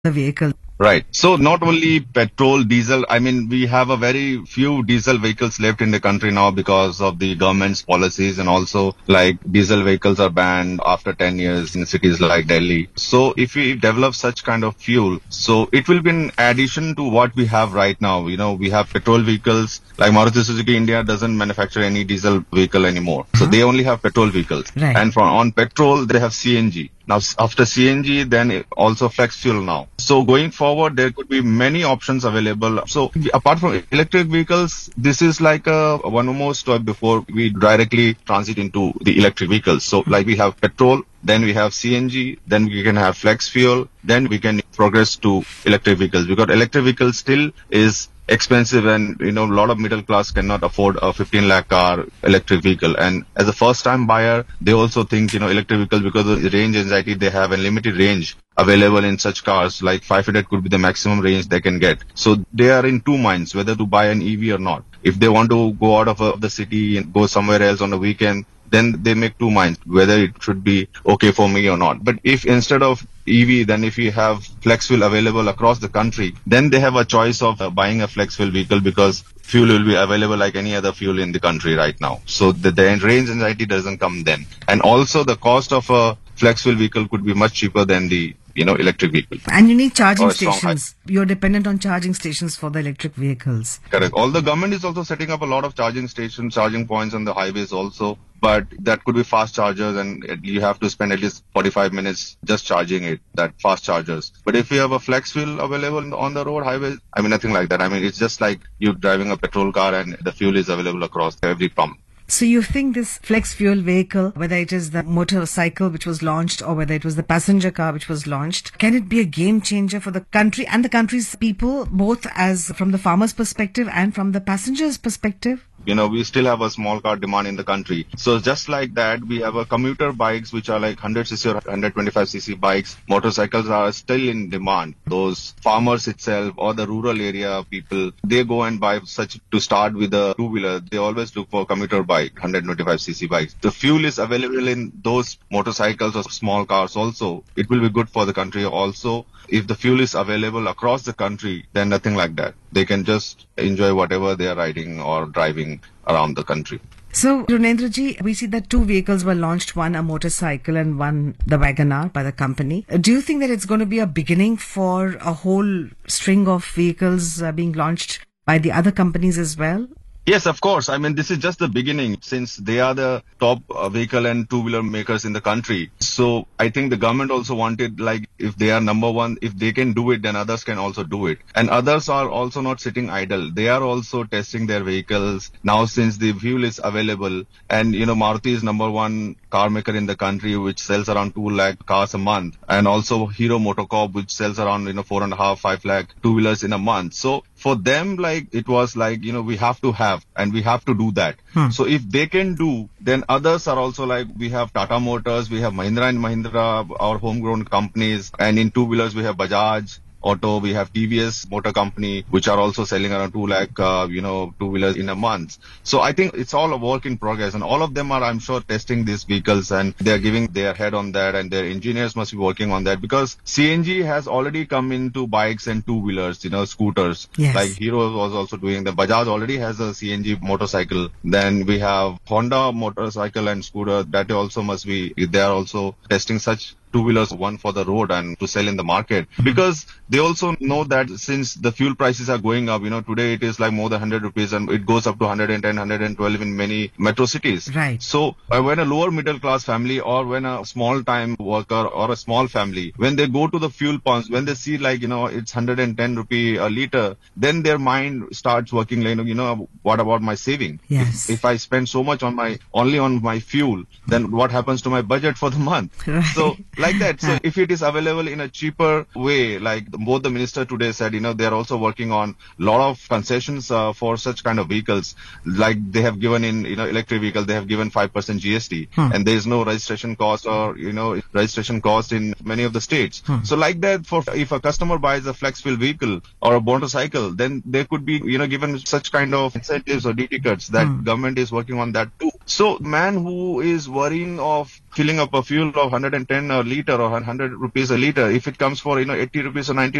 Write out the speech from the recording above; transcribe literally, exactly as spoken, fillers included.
the vehicle. Right. So not only petrol, diesel, I mean, we have a very few diesel vehicles left in the country now because of the government's policies, and also like diesel vehicles are banned after ten years in cities like Delhi. So if we develop such kind of fuel, so it will be in addition to what we have right now. You know, we have petrol vehicles, like Maruti Suzuki India doesn't manufacture any diesel vehicle anymore. So Uh-huh. they only have petrol vehicles. Right. And for on petrol, they have C N G. Now, s- after C N G, then it- also flex fuel now. So going forward, there could be many options available. So apart from electric vehicles, this is like a one more step before we directly transit into the electric vehicles. So like we have petrol, then we have C N G, then we can have flex fuel, then we can progress to electric vehicles, because electric vehicles still is expensive, and you know a lot of middle class cannot afford a fifteen lakh car electric vehicle. And as a first time buyer, they also think you know electric vehicles, because of the range anxiety, they have a limited range available in such cars. Like five hundred could be the maximum range they can get. So they are in two minds whether to buy an E V or not. If they want to go out of, uh, the city and go somewhere else on the weekend, then they make two minds whether it should be okay for me or not. But if instead of E V, then if you have flex fuel available across the country, then they have a choice of uh, buying a flex fuel vehicle, because fuel will be available like any other fuel in the country right now. So the, the range anxiety doesn't come then. And also the cost of a flex fuel vehicle could be much cheaper than the you know electric vehicle. And you need charging Or a strong stations. You're dependent on charging stations for the electric vehicles. Correct. All the government is also setting up a lot of charging stations, charging points on the highways also. But that could be fast chargers, and it- you have to spend at least forty-five minutes just charging it, that fast chargers. But if you have a flex fuel available on the road, highways, I mean, nothing like that. I mean, it's just like you driving a petrol car and the fuel is available across every pump. So you think this flex fuel vehicle, whether it is the motorcycle which was launched or whether it was the passenger car which was launched, can it be a game changer for the country and the country's people, both as from the farmer's perspective and from the passenger's perspective? You know, we still have a small car demand in the country. So just like that, we have a commuter bikes, which are like one hundred c c or one hundred twenty-five c c bikes. Motorcycles are still in demand. Those farmers itself or the rural area people, they go and buy such to start with a two-wheeler. They always look for commuter bike, one hundred twenty-five c c bikes. The fuel is available in those motorcycles or small cars also. It will be good for the country also. If the fuel is available across the country, then nothing like that. They can just enjoy whatever they are riding or driving around the country. So, Runedraji, we see that two vehicles were launched, one a motorcycle and one the WagonR by the company. Uh, Do you think that it's going to be a beginning for a whole string of vehicles uh, being launched by the other companies as well? Yes, of course. I mean, this is just the beginning, since they are the top uh, vehicle and two-wheeler makers in the country. So I think the government also wanted, like, if they are number one, if they can do it, then others can also do it. And others are also not sitting idle. They are also testing their vehicles now, since the fuel is available. And, you know, Maruti is number one car maker in the country, which sells around two lakh cars a month. And also Hero MotoCorp, which sells around, you know, four and a half, five lakh two-wheelers in a month. So for them, like, it was like, you know, we have to have and we have to do that. Hmm. So if they can do, then others are also like, we have Tata Motors, we have Mahindra and Mahindra, our homegrown companies. And in two-wheelers, we have Bajaj Auto, we have T V S Motor Company, which are also selling around two lakh, uh, you know, two-wheelers in a month. So I think it's all a work in progress, and all of them are, I'm sure, testing these vehicles, and they're giving their head on that, and their engineers must be working on that, because C N G has already come into bikes and two-wheelers, you know, scooters. Yes. Like Hero was also doing the Bajaj already has a C N G motorcycle. Then we have Honda motorcycle and scooter that also must be, they are also testing such two-wheelers, one for the road and to sell in the market, because they also know that since the fuel prices are going up, you know, today it is like more than one hundred rupees, and it goes up to one hundred ten, one hundred twelve in many metro cities. Right. So uh, when a lower middle class family, or when a small time worker or a small family, when they go to the fuel pumps, when they see like, you know, it's one hundred ten rupee a liter, then their mind starts working like, you know, what about my saving? Yes. If, if I spend so much on my, only on my fuel, then what happens to my budget for the month? Right. So like that. So if it is available in a cheaper way, like both the minister today said, you know, they are also working on a lot of concessions uh, for such kind of vehicles. Like they have given in, you know, electric vehicle, they have given five percent G S T, Hmm. and there is no registration cost or, you know, registration cost in many of the states. Hmm. So like that, for if a customer buys a flex fuel vehicle or a motorcycle, then there could be, you know, given such kind of incentives or D T cuts that Hmm. government is working on that too. So man who is worrying of filling up a fuel of one hundred ten a liter or one hundred rupees a liter, if it comes for, you know, eighty rupees or ninety